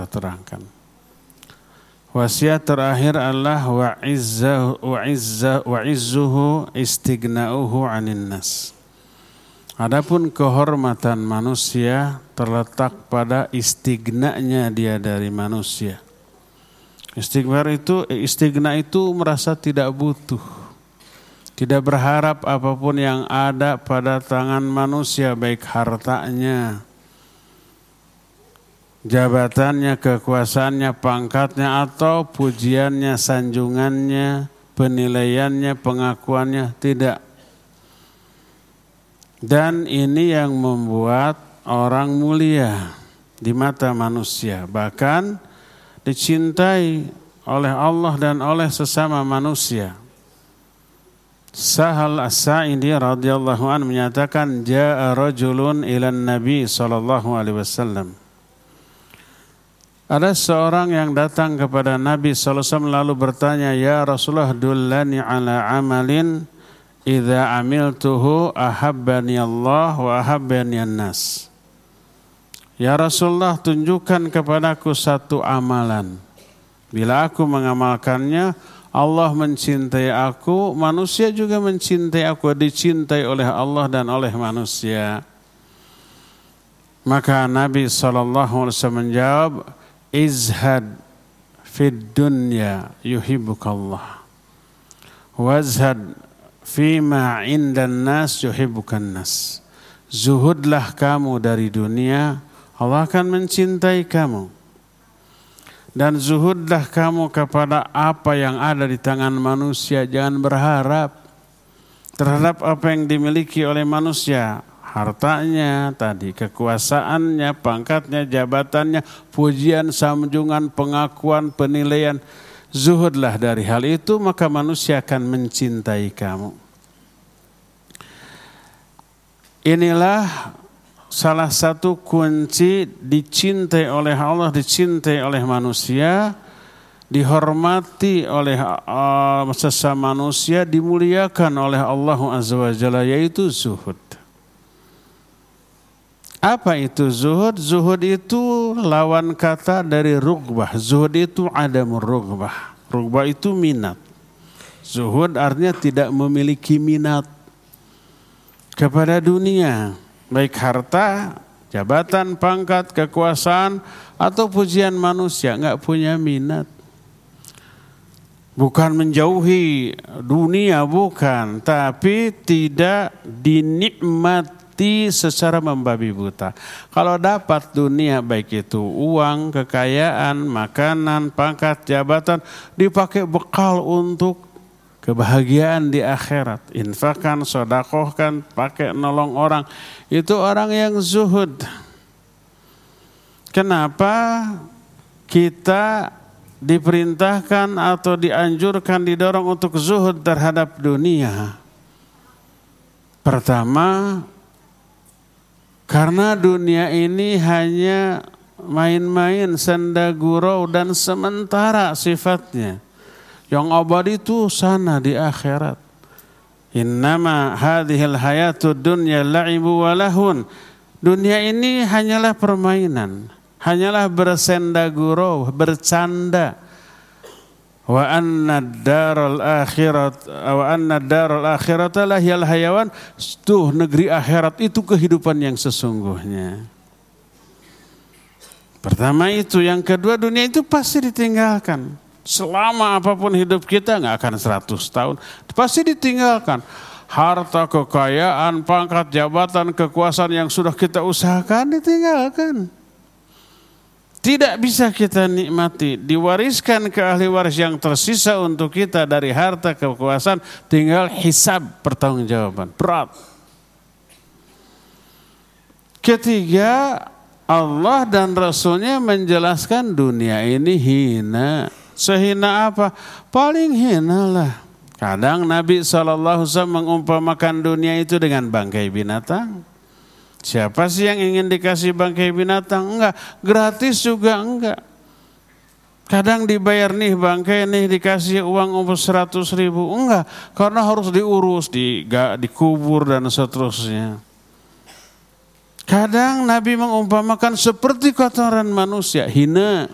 kita terangkan. Wasiat terakhir adalah wa'izzuhu istighna'uhu 'anil nas. Adapun kehormatan manusia terletak pada istighna'nya dia dari manusia. Istighna itu merasa tidak butuh, tidak berharap apapun yang ada pada tangan manusia, baik hartanya, jabatannya, kekuasaannya, pangkatnya, atau pujiannya, sanjungannya, penilaiannya, pengakuannya, tidak. Dan ini yang membuat orang mulia di mata manusia, bahkan dicintai oleh Allah dan oleh sesama manusia. Sahal As-Sa'idi radhiyallahu anhu menyatakan, jaa rajulun ilan Nabi sallallahu alaihi wasallam. Ada seorang yang datang kepada Nabi sallallahu alaihi wasallam lalu bertanya, ya Rasulullah, dullani ala amalin idza amiltuhu ahabbani Allah wa ahabbani an-nas. Ya Rasulullah, tunjukkan kepadaku satu amalan. Bila aku mengamalkannya, Allah mencintai aku, manusia juga mencintai aku, dicintai oleh Allah dan oleh manusia. Maka Nabi SAW menjawab, izhad fid dunya yuhibbukallah, wazhad fima indan nas yuhibbukan nas. Zuhudlah kamu dari dunia, Allah akan mencintai kamu. Dan zuhudlah kamu kepada apa yang ada di tangan manusia. Jangan berharap terhadap apa yang dimiliki oleh manusia. Hartanya tadi, kekuasaannya, pangkatnya, jabatannya, pujian, sanjungan, pengakuan, penilaian. Zuhudlah dari hal itu, maka manusia akan mencintai kamu. Inilah salah satu kunci dicintai oleh Allah, dicintai oleh manusia, dihormati oleh sesama manusia, dimuliakan oleh Allah Azza wa Jalla, yaitu zuhud. Apa itu zuhud? Zuhud itu lawan kata dari rughbah. Zuhud itu adamur rughbah. Rughbah itu minat. Zuhud artinya tidak memiliki minat kepada dunia, baik harta, jabatan, pangkat, kekuasaan, atau pujian manusia, enggak punya minat. Bukan menjauhi dunia, bukan, tapi tidak dinikmati secara membabi buta. Kalau dapat dunia, baik itu uang, kekayaan, makanan, pangkat, jabatan, dipakai bekal untuk kebahagiaan di akhirat. Infakkan, sodakohkan, pakai nolong orang. Itu orang yang zuhud. Kenapa kita diperintahkan atau dianjurkan, didorong untuk zuhud terhadap dunia? Pertama, karena dunia ini hanya main-main, senda gurau dan sementara sifatnya. Yang abadi itu sana di akhirat. Innama hadhil hayatud dunya la'ibu wa lahun. Dunia ini hanyalah permainan, hanyalah bersenda gurau, bercanda. Wa anna darul akhirat lahiyal hayawan. Tuh, negeri akhirat itu kehidupan yang sesungguhnya. Pertama itu. Yang kedua, dunia itu pasti ditinggalkan. Selama apapun hidup kita, nggak akan 100 tahun, pasti ditinggalkan. Harta, kekayaan, pangkat, jabatan, kekuasaan yang sudah kita usahakan ditinggalkan. Tidak bisa kita nikmati, diwariskan ke ahli waris yang tersisa untuk kita dari harta, kekuasaan, tinggal hisab, pertanggungjawaban, berat. Ketiga, Allah dan Rasulnya menjelaskan dunia ini hina. Sehina apa? Paling hina lah. Kadang Nabi SAW mengumpamakan dunia itu dengan bangkai binatang. Siapa sih yang ingin dikasih bangkai binatang? Enggak. Gratis juga enggak. Kadang dibayar nih bangkai nih, dikasih uang 100.000. Enggak. Karena harus diurus, dikubur dan seterusnya. Kadang Nabi mengumpamakan seperti kotoran manusia, hina.